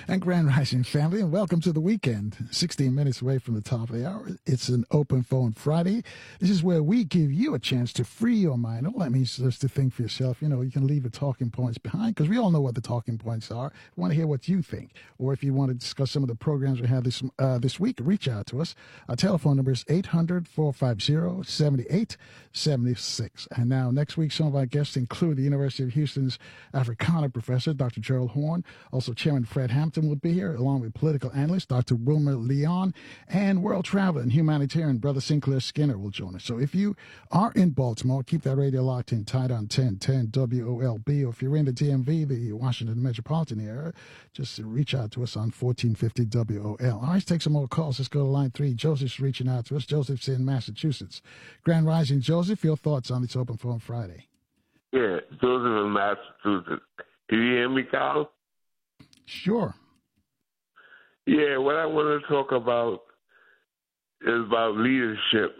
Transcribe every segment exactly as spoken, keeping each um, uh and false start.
And Grand Rising family, and welcome to the weekend. sixteen minutes away from the top of the hour. It's an open phone Friday. This is where we give you a chance to free your mind. All that means is just to think for yourself. You know, you can leave the talking points behind because we all know what the talking points are. We want to hear what you think. Or if you want to discuss some of the programs we have this uh, this week, reach out to us. Our telephone number is eight hundred, four five zero, seven eight seven six. And now, next week, some of our guests include the University of Houston's Africana professor, Doctor Gerald Horn. Also, Chairman Fred Hampton will be here, along with political analyst Doctor Wilmer Leon, and world traveler and humanitarian Brother Sinclair Skinner will join us. So if you are in Baltimore, keep that radio locked in tight on ten ten W O L B. Or if you're in the D M V, the Washington metropolitan area, just reach out to us on fourteen fifty W O L. All right, let's take some more calls. Let's go to line three. Joseph's reaching out to us. Joseph's in Massachusetts. Grand Rising, Joseph, your thoughts on this Open Phone Friday? Yeah, Joseph in Massachusetts. Can you hear me, Kyle? Sure. Yeah, what I want to talk about is about leadership.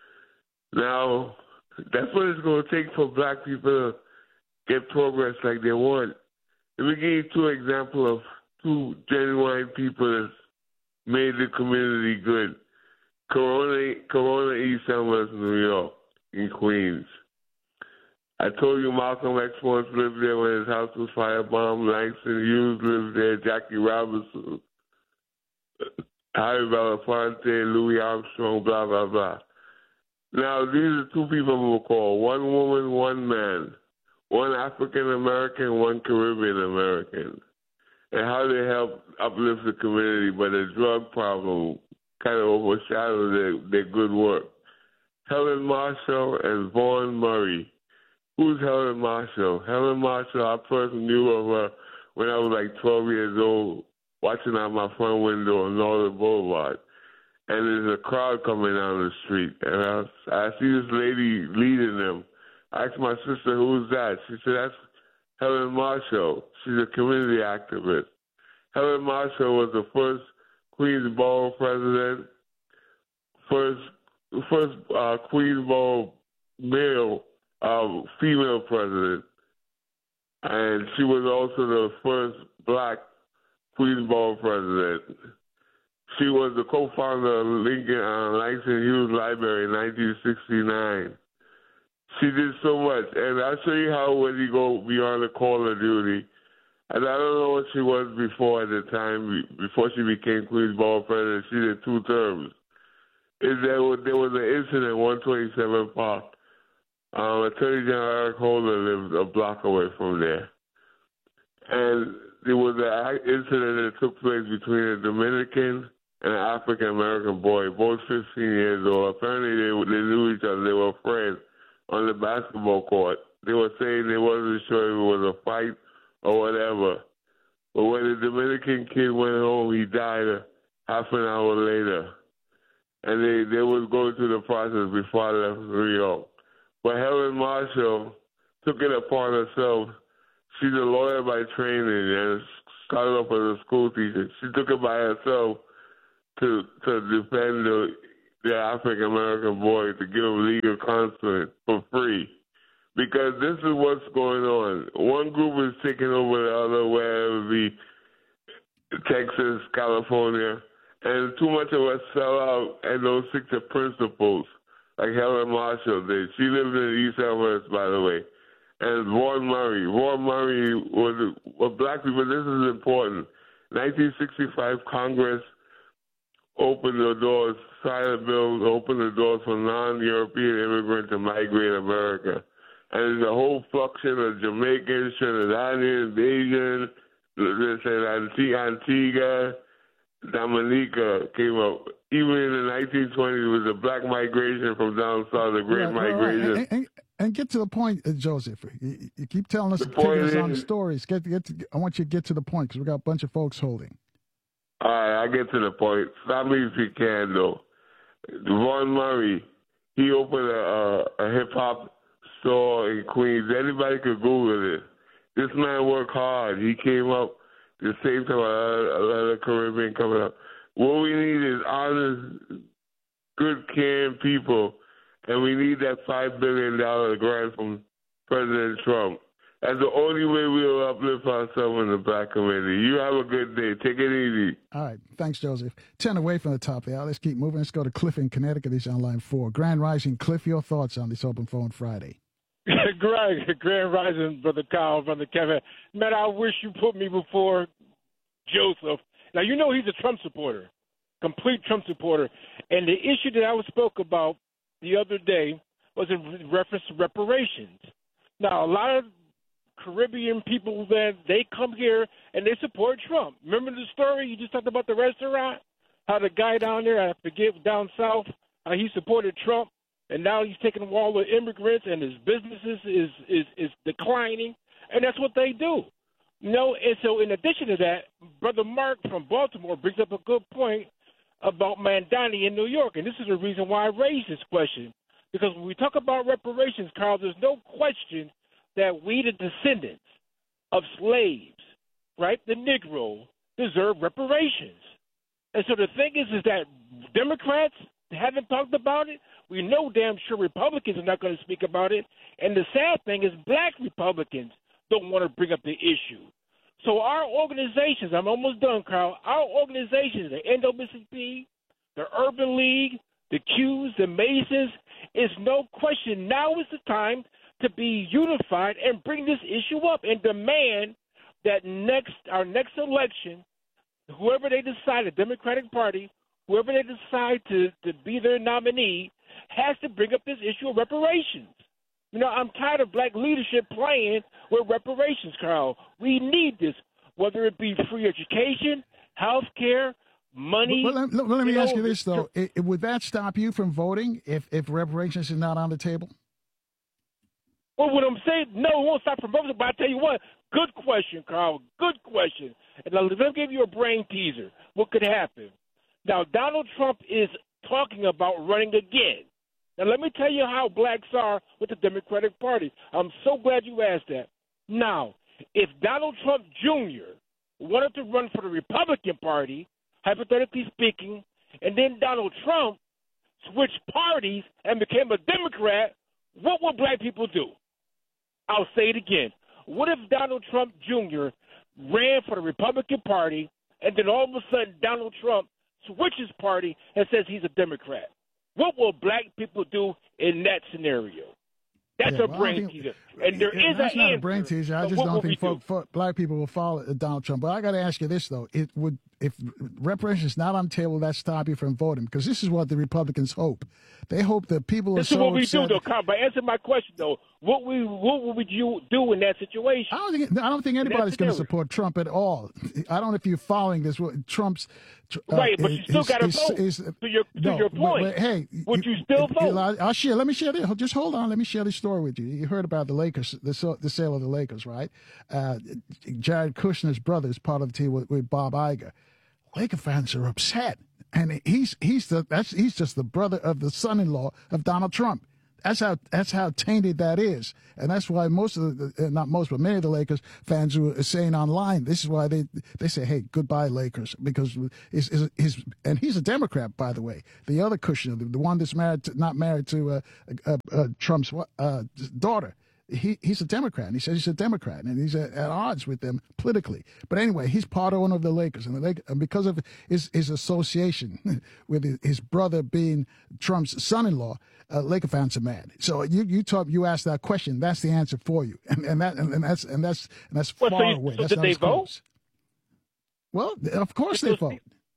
Now, that's what it's going to take for black people to get progress like they want. Let me give you two examples of two genuine people that made the community good. Corona, Corona E. Summers, New York, in Queens. I told you Malcolm X once lived there when his house was firebombed. Langston Hughes lived there. Jackie Robinson, Harry Belafonte, Louis Armstrong, blah, blah, blah. Now, these are two people who will call. One woman, one man. One African-American, one Caribbean-American. And how they help uplift the community, but the drug problem kind of overshadowed their, their good work. Helen Marshall and Vaughn Murray. Who's Helen Marshall? Helen Marshall, I first knew of her when I was like twelve years old, watching out my front window on Northern Boulevard. And there's a crowd coming down the street. And I, I see this lady leading them. I asked my sister, who's that? She said, that's Helen Marshall. She's a community activist. Helen Marshall was the first Queens Borough president, first, first uh, Queens Borough male Um, female president, and she was also the first black Queensboro president. She was the co-founder of Lincoln uh, Langston Hughes Library in nineteen sixty-nine. She did so much, and I'll show you how when you go beyond the call of duty, and I don't know what she was before at the time, before she became Queensboro president, she did two terms. Is there, was, there was an incident, one twenty-seven Park. Um, Attorney General Eric Holder lived a block away from there. And there was an incident that took place between a Dominican and an African-American boy, both fifteen years old. Apparently they, they knew each other. They were friends on the basketball court. They were saying they wasn't sure if it was a fight or whatever. But when the Dominican kid went home, he died a, half an hour later. And they, they was going through the process before I left New York. But Helen Marshall took it upon herself. She's a lawyer by training and started off as a school teacher. She took it by herself to to defend the, the African-American boy, to give him legal counseling for free. Because this is what's going on. One group is taking over the other, whether it be Texas, California, and too much of us sell out and don't stick to principles. Like Helen Marshall did. She lived in East Elmhurst, by the way. And Vaughn Murray. Vaughn Murray was, was black people. This is important. nineteen sixty-five, Congress opened the doors, signed a bill, opened the doors for non-European immigrants to migrate America. And there's a whole fluxion of Jamaicans, Trinidadians, Asians, Antigua, Dominica came up. Even in the nineteen twenties, it was a black migration from down south, the Great right, Migration. Right. And, and, and get to the point, uh, Joseph. You, you keep telling us, taking us on the stories. Get, get to, I want you to get to the point because we got a bunch of folks holding. All right, I'll get to the point. Stop me if you can, though. Vaughn Murray, he opened a, a, a hip-hop store in Queens. Anybody could Google it. This man worked hard. He came up the same time a lot of Caribbean coming up. What we need is honest, good, caring people, and we need that five billion dollars grant from President Trump. That's the only way we'll uplift ourselves in the black community. You have a good day. Take it easy. All right. Thanks, Joseph. ten away from the top of the hour. Let's keep moving. Let's go to Cliff in Connecticut. He's on line four. Grand Rising. Cliff, your thoughts on this Open Phone Friday? Greg, Grand Rising, Brother Kyle, Brother Kevin. Man, I wish you put me before Joseph. Now, you know he's a Trump supporter, complete Trump supporter. And the issue that I spoke about the other day was in reference to reparations. Now, a lot of Caribbean people, that they come here and they support Trump. Remember the story you just talked about, the restaurant? How the guy down there, I forget, down south, how he supported Trump, and now he's taking all the immigrants and his businesses is, is, is declining, and that's what they do. You know, and so in addition to that, Brother Mark from Baltimore brings up a good point about Mandani in New York, and this is the reason why I raised this question. Because when we talk about reparations, Carl, there's no question that we, the descendants of slaves, right, the Negro, deserve reparations. And so the thing is, is that Democrats haven't talked about it. We know damn sure Republicans are not going to speak about it. And the sad thing is black Republicans don't want to bring up the issue. So our organizations, I'm almost done, Carl, our organizations, the N double A C P, the Urban League, the Qs, the Masons, is no question now is the time to be unified and bring this issue up and demand that next our next election, whoever they decide, the Democratic Party, whoever they decide to, to be their nominee, has to bring up this issue of reparations. You know, I'm tired of black leadership playing with reparations, Carl. We need this, whether it be free education, health care, money. Well, let, let me you ask know, you this, though. It, it, would that stop you from voting if, if reparations is not on the table? Well, what I'm saying, no, it won't stop from voting, but I tell you what, good question, Carl, good question. And let me give you a brain teaser. What could happen? Now, Donald Trump is talking about running again. Now, let me tell you how blacks are with the Democratic Party. I'm so glad you asked that. Now, if Donald Trump Junior wanted to run for the Republican Party, hypothetically speaking, and then Donald Trump switched parties and became a Democrat, what would black people do? I'll say it again. What if Donald Trump Junior ran for the Republican Party, and then all of a sudden Donald Trump switches party and says he's a Democrat? What will black people do in that scenario? That's yeah, a well, brain think, teaser. And there yeah, is that's an not answer, a brain teaser. I just don't think folk, folk, black people will follow Donald Trump. But I got to ask you this, though. It would, if reparations is not on the table, that stop you from voting? Because this is what the Republicans hope. They hope that people this are so This is what we upset. do, though, Carl. But answer my question, though. What we what would you do in that situation? I don't think I don't think anybody's going to support Trump at all. I don't know if you're following this. Trump's uh, right, but you still got to vote. Is, to your, to no, your point, wait, wait, hey, would you, you still vote? I'll share. Let me share this. Just hold on. Let me share this story with you. You heard about the Lakers, the, the sale of the Lakers, right? Uh, Jared Kushner's brother is part of the team with, with Bob Iger. Laker fans are upset, and he's he's the that's he's just the brother of the son-in-law of Donald Trump. That's how that's how tainted that is, and that's why most of the not most, but many of the Lakers fans who are saying online, this is why they they say, "Hey, goodbye, Lakers," because his his, his and he's a Democrat, by the way. The other Kushner, the, the one that's married to, not married to uh, uh, uh, Trump's uh, daughter. He he's a Democrat, and he says he's a Democrat, and he's at, at odds with them politically. But anyway, he's part owner of the Lakers, and the Lakers, and because of his his association with his brother being Trump's son-in-law, uh, Laker fans are mad. So you you talk you asked that question, that's the answer for you, and and that and, and that's and that's and that's well, far so you, away. So that's did not they as vote? Close. Well, of course they vote.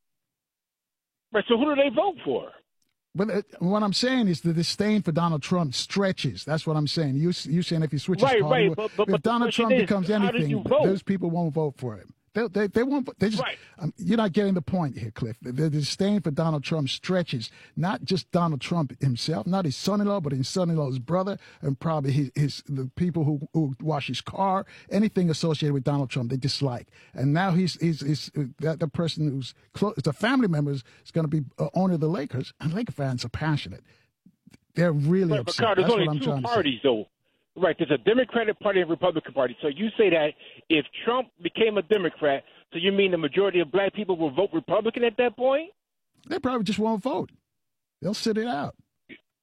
Right. So who do they vote for? But uh, what I'm saying is the disdain for Donald Trump stretches. That's what I'm saying. You you saying if he switches right, party, right. But, but, if but Donald Trump is, becomes anything, those people won't vote for him. They they, they won't. They just. Right. Um, you're not getting the point here, Cliff. The, the disdain for Donald Trump stretches not just Donald Trump himself, not his son-in-law, but his son-in-law's brother, and probably his, his the people who, who wash his car. Anything associated with Donald Trump, they dislike. And now he's he's, he's that the person who's close, the family members is going to be uh, owner of the Lakers, and Laker fans are passionate. They're really right, upset. But Carl, there's That's only what I'm two trying parties, to say. though. Right, there's a Democratic Party and a Republican Party. So you say that if Trump became a Democrat, so you mean the majority of black people will vote Republican at that point? They probably just won't vote. They'll sit it out.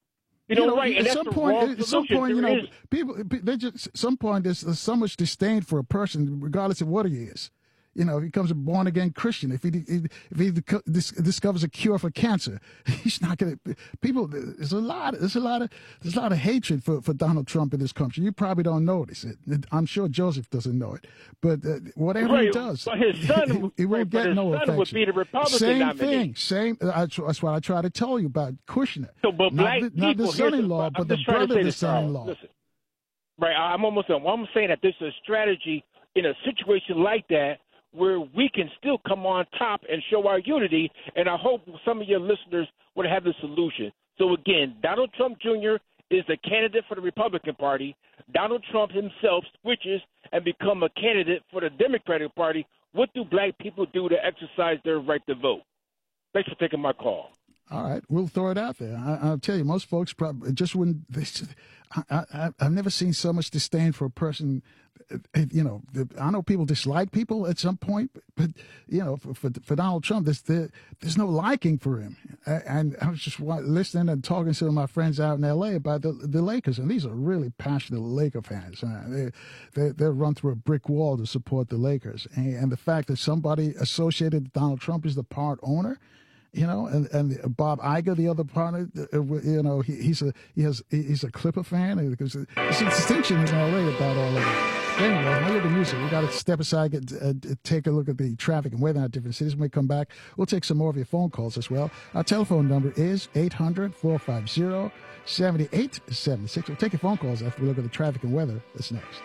You know, you know right? And at that's some the point, wrong at some solution. point, you There know, is- people, they just, at some point, there's, there's so much disdain for a person, regardless of what he is. You know, if he becomes a born again Christian, if he if he dis- discovers a cure for cancer, he's not going to. People, there's a lot, there's a lot of, there's a lot of hatred for, for Donald Trump in this country. You probably don't notice it. I'm sure Joseph doesn't know it, but uh, whatever right, he does, but his son, he, he will right, but get his no son affection. would be the Republican Same nominee. thing, same. I, that's what I try to tell you about Kushner. So, but not black the, people, not the here's son-in-law, I'm but the just trying to brother say of the this, Charles. son-in-law. Listen, right, I'm almost done. Well, I'm saying that this is a strategy in a situation like that where we can still come on top and show our unity, and I hope some of your listeners would have the solution. So, again, Donald Trump Junior is the candidate for the Republican Party. Donald Trump himself switches and become a candidate for the Democratic Party. What do black people do to exercise their right to vote? Thanks for taking my call. All right, we'll throw it out there. I, I'll tell you, most folks probably just wouldn't. They, I, I, I've never seen so much disdain for a person. You know, I know people dislike people at some point, but you know, for for, for Donald Trump, there's there, there's no liking for him. And I was just listening and talking to some of my friends out in L A about the the Lakers, and these are really passionate Laker fans. They they they run through a brick wall to support the Lakers, and, and the fact that somebody associated with Donald Trump is the part owner. You know, and, and Bob Iger, the other partner, you know, he, he's a he has he's a Clipper fan because there's a distinction in L A about all of it. Anyway, now you're the music. We got to step aside, get, uh, take a look at the traffic and weather in our different cities. When we come back, we'll take some more of your phone calls as well. Our telephone number is eight hundred, four five zero, seven eight seven six. We'll take your phone calls after we look at the traffic and weather. That's next.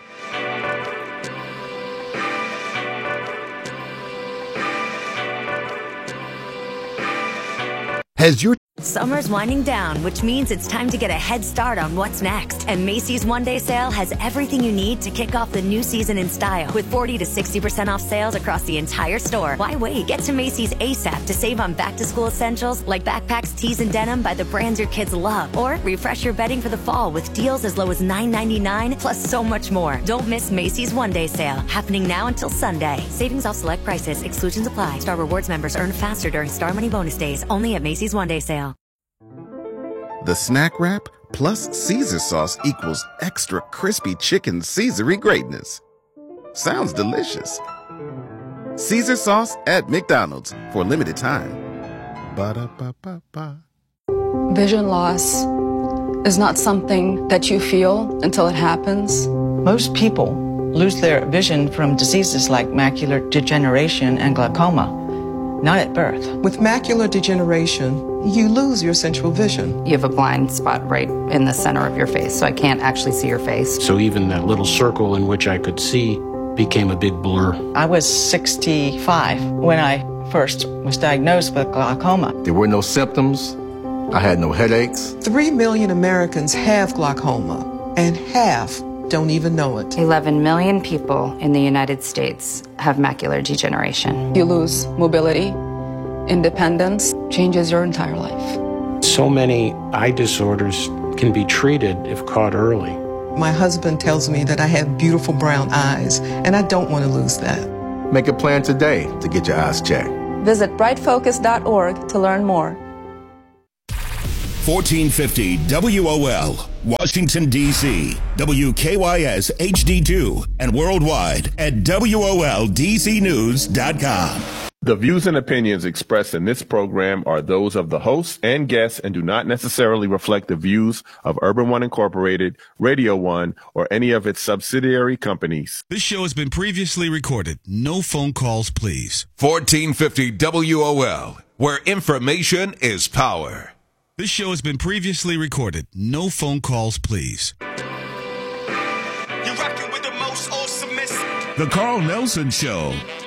Has your Summer's winding down, which means it's time to get a head start on what's next. And Macy's One Day Sale has everything you need to kick off the new season in style with forty to sixty percent off sales across the entire store. Why wait? Get to Macy's ASAP to save on back-to-school essentials like backpacks, tees, and denim by the brands your kids love. Or refresh your bedding for the fall with deals as low as nine ninety-nine, plus so much more. Don't miss Macy's One Day Sale, happening now until Sunday. Savings off select prices. Exclusions apply. Star Rewards members earn faster during Star Money bonus days. Only at Macy's One Day Sale. The snack wrap plus Caesar sauce equals extra crispy chicken Caesary greatness. Sounds delicious. Caesar sauce at McDonald's for a limited time. Ba-da-ba-ba-ba. Vision loss is not something that you feel until it happens. Most people lose their vision from diseases like macular degeneration and glaucoma, not at birth. With macular degeneration, you lose your central vision. You have a blind spot right in the center of your face, so I can't actually see your face. So even that little circle in which I could see became a big blur. I was sixty-five when I first was diagnosed with glaucoma. There were no symptoms. I had no headaches. Three million Americans have glaucoma, and half don't even know it. eleven million people in the United States have macular degeneration. You lose mobility, independence, changes your entire life. So many eye disorders can be treated if caught early. My husband tells me that I have beautiful brown eyes, and I don't want to lose that. Make a plan today to get your eyes checked. Visit bright focus dot org to learn more. fourteen fifty W O L, Washington, D C, W K Y S H D two, and worldwide at W O L D C news dot com. The views and opinions expressed in this program are those of the hosts and guests and do not necessarily reflect the views of Urban One Incorporated, Radio One, or any of its subsidiary companies. This show has been previously recorded. No phone calls, please. fourteen fifty W O L, where information is power. This show has been previously recorded. No phone calls, please. You're rocking with the most awesome. The Carl Nelson Show.